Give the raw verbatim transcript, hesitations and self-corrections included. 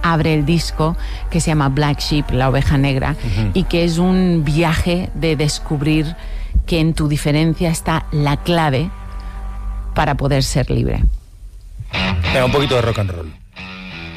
abre el disco, que se llama Black Sheep, la oveja negra, uh-huh. y que es un viaje de descubrir que en tu diferencia está la clave para poder ser libre. Venga, un poquito de rock and roll.